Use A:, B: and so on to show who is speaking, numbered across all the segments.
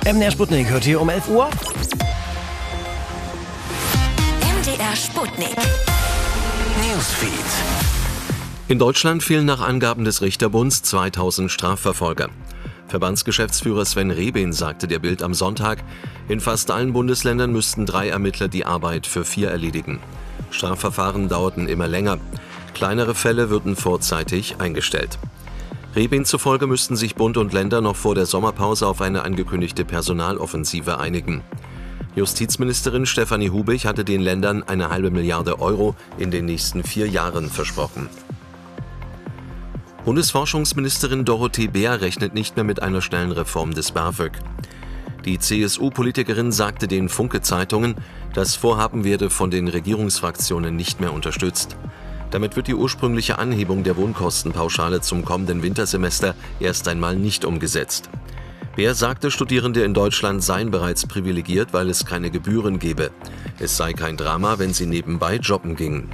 A: MDR Sputnik hört hier um 11 Uhr.
B: MDR Sputnik. Newsfeed.
C: In Deutschland fehlen nach Angaben des Richterbunds 2000 Strafverfolger. Verbandsgeschäftsführer Sven Rehben sagte der Bild am Sonntag, in fast allen Bundesländern müssten 3 Ermittler die Arbeit für 4 erledigen. Strafverfahren dauerten immer länger. Kleinere Fälle würden vorzeitig eingestellt. Rehben zufolge müssten sich Bund und Länder noch vor der Sommerpause auf eine angekündigte Personaloffensive einigen. Justizministerin Stefanie Hubich hatte den Ländern eine halbe Milliarde Euro in den nächsten 4 Jahren versprochen. Bundesforschungsministerin Dorothee Bär rechnet nicht mehr mit einer schnellen Reform des BAföG. Die CSU-Politikerin sagte den Funke-Zeitungen, das Vorhaben werde von den Regierungsfraktionen nicht mehr unterstützt. Damit wird die ursprüngliche Anhebung der Wohnkostenpauschale zum kommenden Wintersemester erst einmal nicht umgesetzt. Bär sagte, Studierende in Deutschland seien bereits privilegiert, weil es keine Gebühren gebe. Es sei kein Drama, wenn sie nebenbei jobben gingen.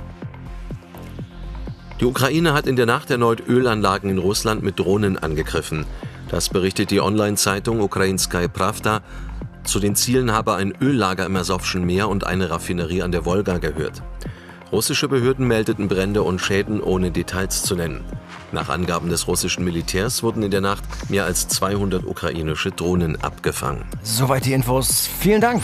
C: Die Ukraine hat in der Nacht erneut Ölanlagen in Russland mit Drohnen angegriffen. Das berichtet die Online-Zeitung Ukrainskaya Pravda. Zu den Zielen habe ein Öllager im Asowschen Meer und eine Raffinerie an der Wolga gehört. Russische Behörden meldeten Brände und Schäden, ohne Details zu nennen. Nach Angaben des russischen Militärs wurden in der Nacht mehr als 200 ukrainische Drohnen abgefangen.
A: Soweit die Infos. Vielen Dank.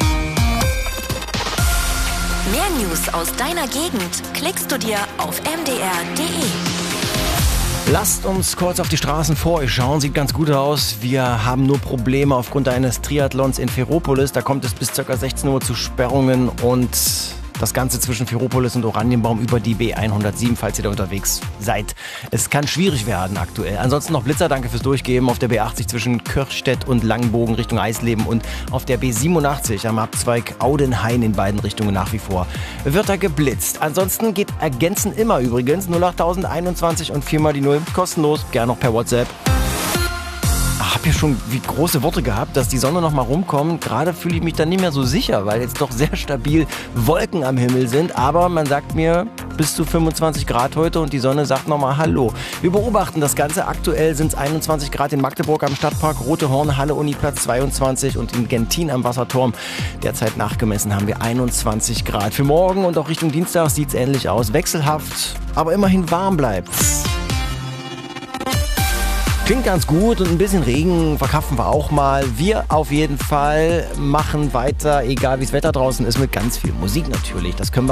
B: Mehr News aus deiner Gegend klickst du dir auf mdr.de.
A: Lasst uns kurz auf die Straßen vor euch schauen. Sieht ganz gut aus. Wir haben nur Probleme aufgrund eines Triathlons in Ferropolis. Da kommt es bis ca. 16 Uhr zu Sperrungen und das Ganze zwischen Ferropolis und Oranienbaum über die B107, falls ihr da unterwegs seid. Es kann schwierig werden aktuell. Ansonsten noch Blitzer, danke fürs Durchgeben. Auf der B80 zwischen Kirchstedt und Langenbogen Richtung Eisleben und auf der B87 am Abzweig Audenhain in beiden Richtungen nach wie vor wird da geblitzt. Ansonsten geht Ergänzen immer übrigens. 08021 und 4 mal die 0. Kostenlos, gerne noch per WhatsApp. Ich habe ja schon wie große Worte gehabt, dass die Sonne noch mal rumkommt. Gerade fühle ich mich dann nicht mehr so sicher, weil jetzt doch sehr stabil Wolken am Himmel sind. Aber man sagt mir, bis zu 25 Grad heute und die Sonne sagt nochmal Hallo. Wir beobachten das Ganze. Aktuell sind es 21 Grad in Magdeburg am Stadtpark, Rote Horn, Halle, Uniplatz 22 und in Gentin am Wasserturm. Derzeit nachgemessen haben wir 21 Grad. Für morgen und auch Richtung Dienstag sieht es ähnlich aus. Wechselhaft, aber immerhin warm bleibt's. Klingt ganz gut und ein bisschen Regen verkraften wir auch mal. Wir auf jeden Fall machen weiter, egal wie das Wetter draußen ist, mit ganz viel Musik natürlich. Das können wir